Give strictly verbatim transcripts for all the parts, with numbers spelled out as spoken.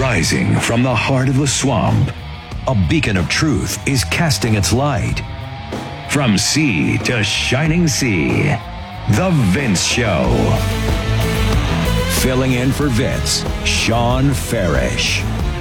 Rising from the heart of the swamp, a beacon of truth is casting its light. From sea to shining sea, The Vince Show. Filling in for Vince, Sean Farish.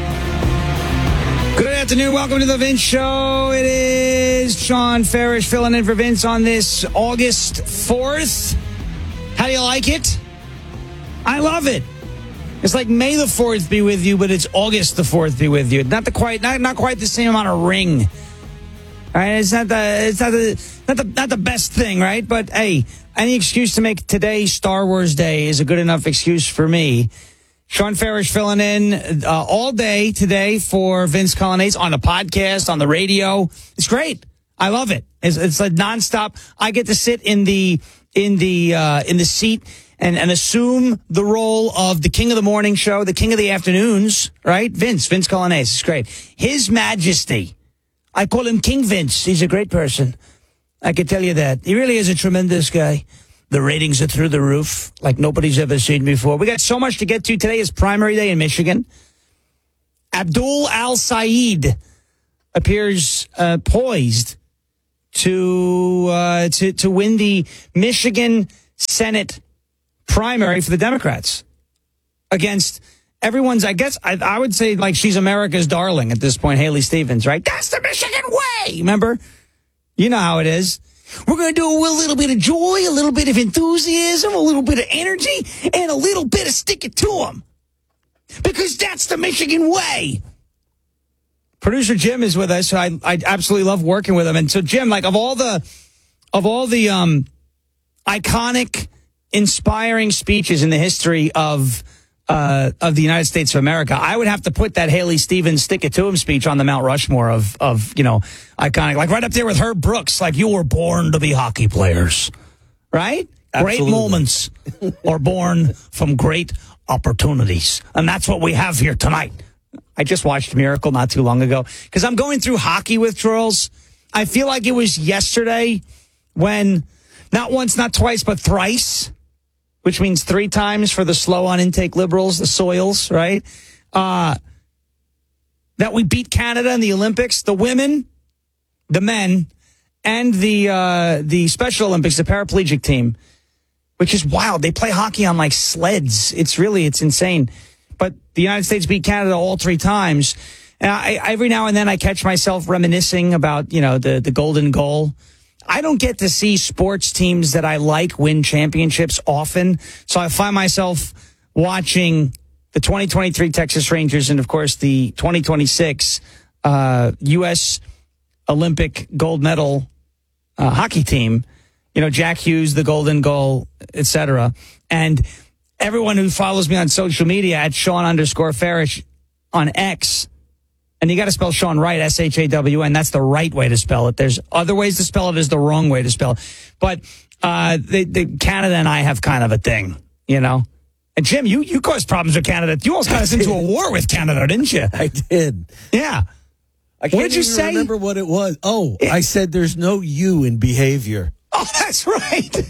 Good afternoon. Welcome to The Vince Show. It is Sean Farish filling in for Vince on this August fourth. How do you like it? I love it. It's like May the fourth be with you, but it's August the fourth be with you. Not the quite, not, not quite the same amount of ring. All right, it's not the, it's not the, not the, not the best thing, right? But hey, any excuse to make today Star Wars Day is a good enough excuse for me. Sean Farish filling in uh, all day today for Vince Colonnese on the podcast, on the radio. It's great. I love it. It's, it's like nonstop. I get to sit in the in the uh, in the seat and, and assume the role of the king of the morning show, the king of the afternoons, right? Vince, Vince Colonnese. It's great. His Majesty. I call him King Vince. He's a great person. I can tell you that. He really is a tremendous guy. The ratings are through the roof like nobody's ever seen before. We got so much to get to. Today is primary day in Michigan. Abdul Al-Sayed appears uh, poised to, uh, to to win the Michigan Senate primary for the Democrats against everyone's, I guess, I, I would say like she's America's darling at this point, Haley Stevens, right? That's the Michigan way, remember? You know how it is. We're going to do a little bit of joy, a little bit of enthusiasm, a little bit of energy, and a little bit of stick it to them. Because that's the Michigan way. Producer Jim is with us. So I I absolutely love working with him. And so Jim, like of all the of all the um, iconic, inspiring speeches in the history of uh, of the United States of America, I would have to put that Haley Stevens stick it to him speech on the Mount Rushmore of, of, you know, iconic, like right up there with Herb Brooks, like you were born to be hockey players, right? Absolutely. Great moments are born from great opportunities. And that's what we have here tonight. I just watched Miracle not too long ago because I'm going through hockey withdrawals. I feel like it was yesterday when not once, not twice, but thrice, which means three times for the slow on intake liberals, the soils, right? Uh, that we beat Canada in the Olympics, the women, the men, and the uh, the Special Olympics, the paraplegic team, which is wild. They play hockey on like sleds. It's really, it's insane. But the United States beat Canada all three times. And I, every now and then I catch myself reminiscing about, you know, the, the golden goal. I don't get to see sports teams that I like win championships often. So I find myself watching the twenty twenty-three Texas Rangers and, of course, the twenty twenty-six uh, U S Olympic gold medal uh, hockey team. You know, Jack Hughes, the golden goal, et cetera. And everyone who follows me on social media at Sean underscore Farish on X, and you got to spell Sean right, S H A W N. That's the right way to spell it. There's other ways to spell it. Is the wrong way to spell it. But uh, the, the Canada and I have kind of a thing, you know. And Jim, you you caused problems with Canada. You almost got us into a war with Canada, didn't you? I did. Yeah. I can't what did you even say? remember what it was. Oh, it, I said there's no you in behavior. Oh, that's right.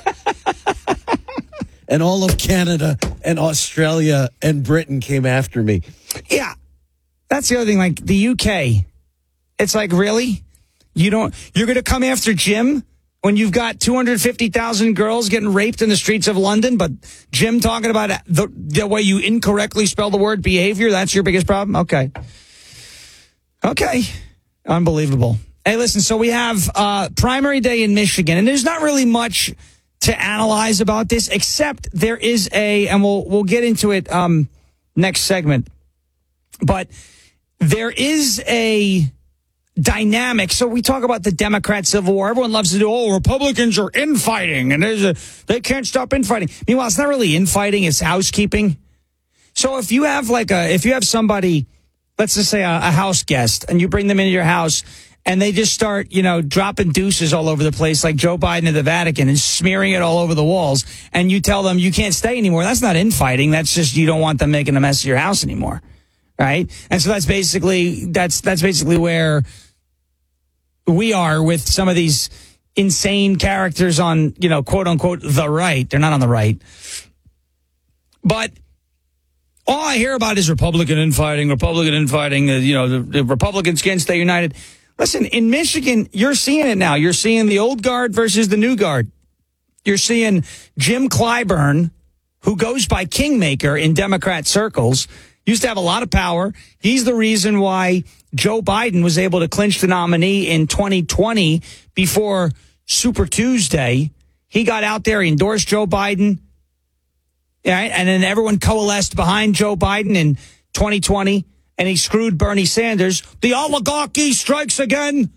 And all of Canada and Australia and Britain came after me. Yeah. That's the other thing, like the U K. It's like, really? You don't, you're going to come after Jim when you've got two hundred fifty thousand girls getting raped in the streets of London, but Jim talking about the, the way you incorrectly spell the word behavior, that's your biggest problem? Okay. Okay. Unbelievable. Hey, listen, so we have uh, primary day in Michigan, and there's not really much to analyze about this, except there is a, and we'll we'll get into it um, next segment, but there is a dynamic. So we talk about the Democrat Civil War. Everyone loves to do, oh, Republicans are infighting, and there's a, they can't stop infighting. Meanwhile, it's not really infighting, it's housekeeping. So if you have like a, if you have somebody, let's just say a, a house guest, and you bring them into your house, and they just start, you know, dropping deuces all over the place like Joe Biden at the Vatican and smearing it all over the walls, and you tell them you can't stay anymore, that's not infighting. That's just you don't want them making a mess of your house anymore, right? And so that's basically that's that's basically where we are with some of these insane characters on, you know, quote unquote, the right. They're not on the right. But all I hear about is Republican infighting, Republican infighting, uh, you know, the, the Republicans can't stay united. Listen, in Michigan, you're seeing it now. You're seeing the old guard versus the new guard. You're seeing Jim Clyburn, who goes by Kingmaker in Democrat circles, used to have a lot of power. He's the reason why Joe Biden was able to clinch the nominee in twenty twenty before Super Tuesday. He got out there, he endorsed Joe Biden, right? And then everyone coalesced behind Joe Biden in twenty twenty, and he screwed Bernie Sanders. The oligarchy strikes again.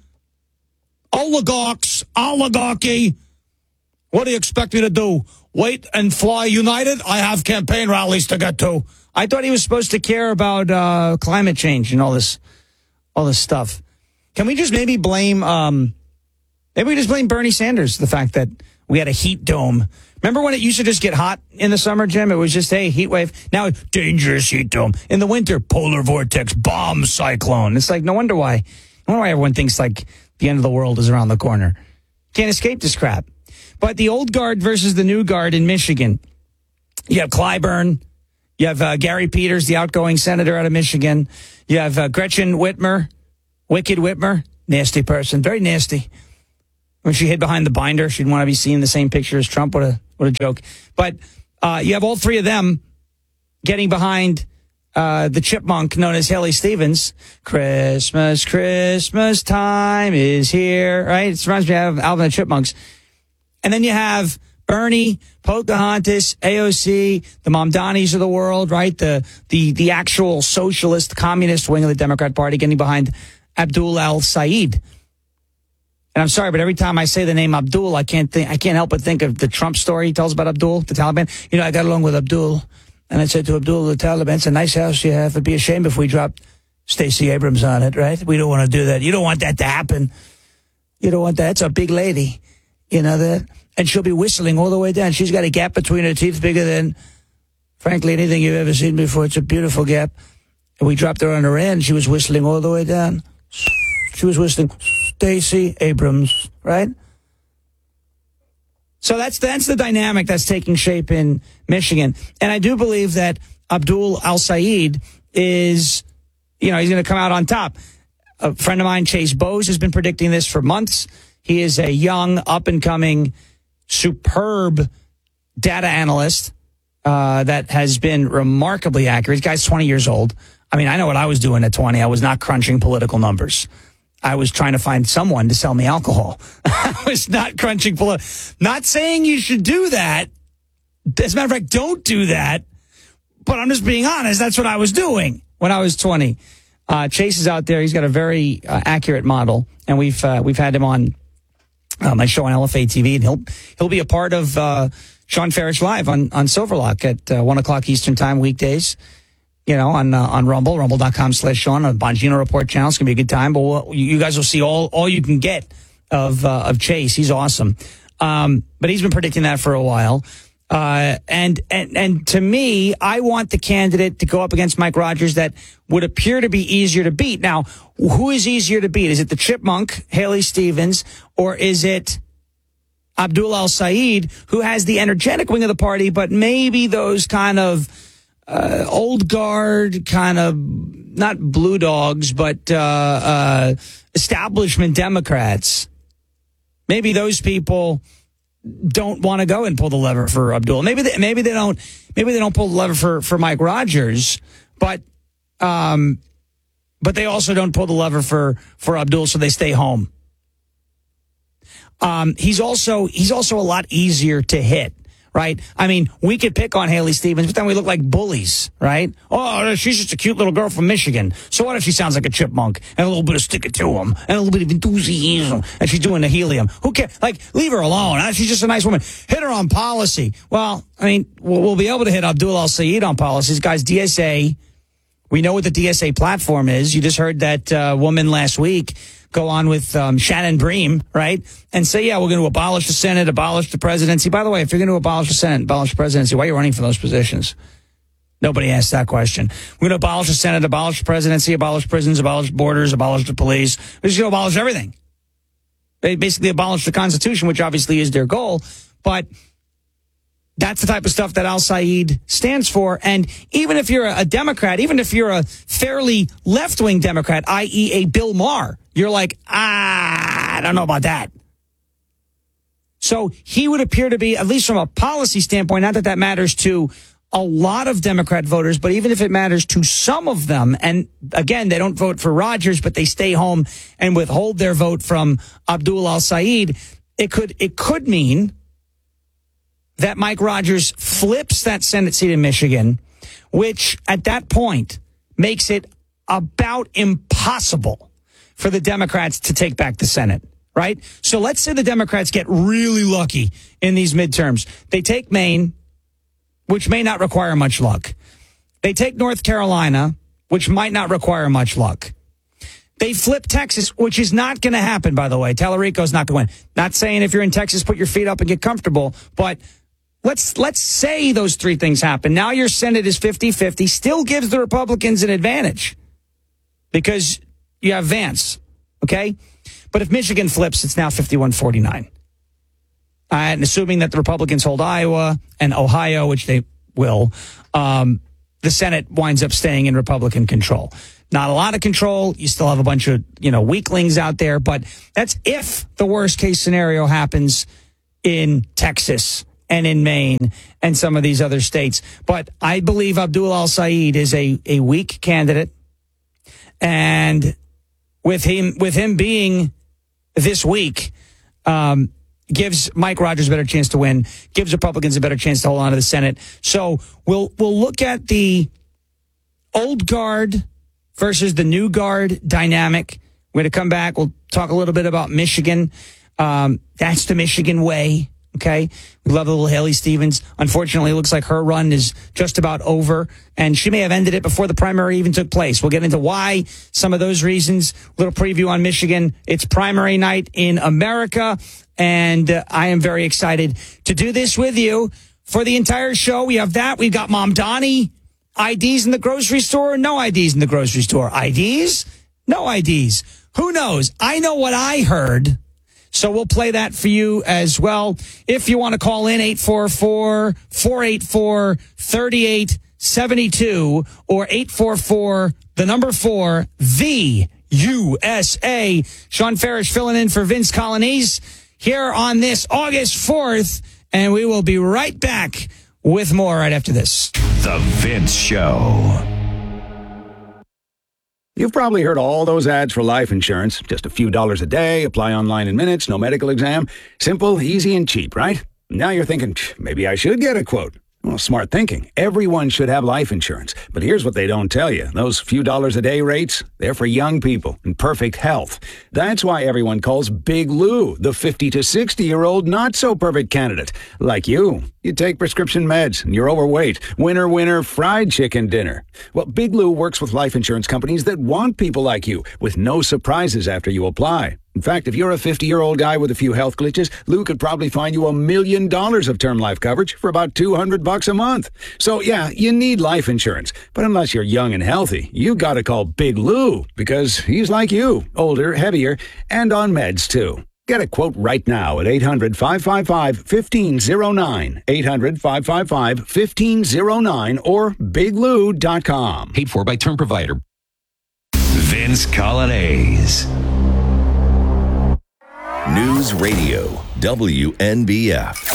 Oligarchs, oligarchy. What do you expect me to do? Wait and fly united? I have campaign rallies to get to. I thought he was supposed to care about uh, climate change and all this, all this stuff. Can we just maybe blame, um, maybe we just blame Bernie Sanders, the fact that we had a heat dome. Remember when it used to just get hot in the summer, Jim? It was just, hey, heat wave. Now, dangerous heat dome. In the winter, polar vortex, bomb cyclone. It's like, no wonder why. No wonder why everyone thinks like the end of the world is around the corner. Can't escape this crap. But the old guard versus the new guard in Michigan. You have Clyburn. You have uh, Gary Peters, the outgoing senator out of Michigan. You have uh, Gretchen Whitmer, Wicked Whitmer, nasty person, very nasty. When she hid behind the binder, she'd want to be seeing the same picture as Trump. What a what a joke. But uh, you have all three of them getting behind uh, the chipmunk known as Haley Stevens. Christmas, Christmas time is here, right? It reminds me of Alvin and the Chipmunks. And then you have Bernie, Pocahontas, A O C, the Mamdanis of the world, right? The the the actual socialist, communist wing of the Democrat Party getting behind Abdul al-Sayed. And I'm sorry, but every time I say the name Abdul, I can't think, I can't help but think of the Trump story he tells about Abdul, the Taliban. You know, I got along with Abdul, and I said to Abdul, the Taliban, it's a nice house you have. It'd be a shame if we dropped Stacey Abrams on it, right? We don't want to do that. You don't want that to happen. You don't want that. It's a big lady. You know that? And she'll be whistling all the way down. She's got a gap between her teeth bigger than, frankly, anything you've ever seen before. It's a beautiful gap. And we dropped her on her end. She was whistling all the way down. She was whistling, Stacey Abrams, right? So that's that's the dynamic that's taking shape in Michigan. And I do believe that Abdul al-Sayed is, you know, he's going to come out on top. A friend of mine, Chase Bose, has been predicting this for months. He is a young, up-and-coming, superb data analyst uh, that has been remarkably accurate. This guy's twenty years old. I mean, I know what I was doing at twenty. I was not crunching political numbers. I was trying to find someone to sell me alcohol. I was not crunching political. Not saying you should do that. As a matter of fact, don't do that. But I'm just being honest. That's what I was doing when I was twenty. Uh, Chase is out there. He's got a very uh, accurate model, and we've uh, we've had him on Uh, my show on L F A T V, and he'll he'll be a part of uh, Sean Farish Live on on Silverlock at uh, one o'clock Eastern Time weekdays. You know, on uh, on Rumble, rumble dot com slash Sean on the Bongino Report channel. It's gonna be a good time. But we'll, you guys will see all all you can get of uh, of Chase. He's awesome. Um, but he's been predicting that for a while. Uh, and, and, and to me, I want the candidate to go up against Mike Rogers that would appear to be easier to beat. Now, who is easier to beat? Is it the chipmunk, Haley Stevens, or is it Abdul al-Sayed, who has the energetic wing of the party, but maybe those kind of, uh, old guard, kind of, not blue dogs, but, uh, uh, establishment Democrats. Maybe those people don't want to go and pull the lever for Abdul. Maybe they, maybe they don't. Maybe they don't pull the lever for, for Mike Rogers, but um, but they also don't pull the lever for for Abdul, so they stay home. Um, he's also he's also a lot easier to hit, right? I mean, we could pick on Haley Stevens, but then we look like bullies, right? Oh, she's just a cute little girl from Michigan. So what if she sounds like a chipmunk and a little bit of stick it to him and a little bit of enthusiasm and she's doing the helium? Who cares? Like, leave her alone. Huh? She's just a nice woman. Hit her on policy. Well, I mean, we'll, we'll be able to hit Abdul al-Sayed on policy. This guy's D S A. We know what the D S A platform is. You just heard that uh, woman last week go on with um, Shannon Bream, right? And say, yeah, we're going to abolish the Senate, abolish the presidency. By the way, if you're going to abolish the Senate, abolish the presidency, why are you running for those positions? Nobody asked that question. We're going to abolish the Senate, abolish the presidency, abolish prisons, abolish borders, abolish the police. We're just going to abolish everything. They basically abolish the Constitution, which obviously is their goal. But That's the type of stuff that al-Said stands for. And even if you're a Democrat, even if you're a fairly left-wing Democrat, that is a Bill Maher, you're like, ah, I don't know about that. So he would appear to be, at least from a policy standpoint, not that that matters to a lot of Democrat voters, but even if it matters to some of them, and again, they don't vote for Rogers, but they stay home and withhold their vote from Abdul al-Said, it could, it could mean that Mike Rogers flips that Senate seat in Michigan, which at that point makes it about impossible for the Democrats to take back the Senate. Right? So let's say the Democrats get really lucky in these midterms. They take Maine, which may not require much luck. They take North Carolina, which might not require much luck. They flip Texas, which is not going to happen, by the way. Tallarico's not going to win. Not saying if you're in Texas, put your feet up and get comfortable, but let's let's say those three things happen. Now your Senate is fifty-fifty, still gives the Republicans an advantage because you have Vance, okay? But if Michigan flips, it's now fifty-one forty-nine. Uh, and assuming that the Republicans hold Iowa and Ohio, which they will, um, the Senate winds up staying in Republican control. Not a lot of control. You still have a bunch of, you know, weaklings out there. But that's if the worst case scenario happens in Texas and in Maine and some of these other states. But I believe Abdul al-Said is a, a weak candidate. And with him, with him being this week, um, gives Mike Rogers a better chance to win, gives Republicans a better chance to hold on to the Senate. So we'll we'll look at the old guard versus the new guard dynamic. We're going to come back. We'll talk a little bit about Michigan. Um, that's the Michigan way. Okay. We love the little Haley Stevens. Unfortunately, it looks like her run is just about over, and she may have ended it before the primary even took place. We'll get into why, some of those reasons. Little preview on Michigan. It's primary night in America, and uh, I am very excited to do this with you for the entire show. We have that. We've got Mom Donnie. I Ds in the grocery store, no I Ds in the grocery store. I Ds, no I Ds. Who knows? I know what I heard. So we'll play that for you as well. If you want to call in, eight four four, four eight four, three eight seven two or eight four four, the number four, the U S A. Sean Farish filling in for Vince Colonnese here on this August fourth, and we will be right back with more right after this. The Vince Show. You've probably heard all those ads for life insurance. Just a few dollars a day, apply online in minutes, no medical exam. Simple, easy, and cheap, right? Now you're thinking, maybe I should get a quote. Well, smart thinking. Everyone should have life insurance. But here's what they don't tell you. Those few dollars a day rates, they're for young people in perfect health. That's why everyone calls Big Lou the fifty to sixty-year-old not-so-perfect candidate. Like you. You take prescription meds, and you're overweight. Winner, winner, fried chicken dinner. Well, Big Lou works with life insurance companies that want people like you, with no surprises after you apply. In fact, if you're a fifty-year-old guy with a few health glitches, Lou could probably find you a million dollars of term life coverage for about two hundred bucks a month. So, yeah, you need life insurance. But unless you're young and healthy, you gotta call Big Lou, because he's like you, older, heavier, and on meds, too. Get a quote right now at eight hundred, five five five, one five zero nine, eight hundred, five five five, one five zero nine, or big lou dot com. Paid for by term provider. Vince Colonnese. News Radio, W N B F.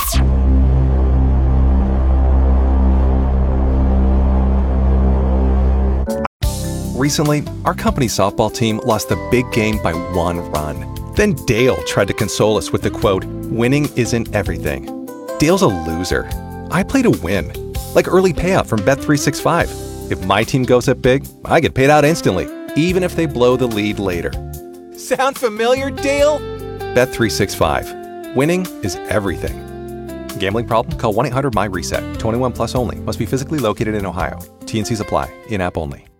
Recently, our company softball team lost the big game by one run. Then Dale tried to console us with the quote, "Winning isn't everything." Dale's a loser. I play to win. Like early payout from Bet three sixty-five. If my team goes up big, I get paid out instantly, even if they blow the lead later. Sound familiar, Dale? Bet three sixty-five. Winning is everything. Gambling problem? Call one eight hundred M Y RESET. twenty-one plus only. Must be physically located in Ohio. T N Cs apply. In-app only.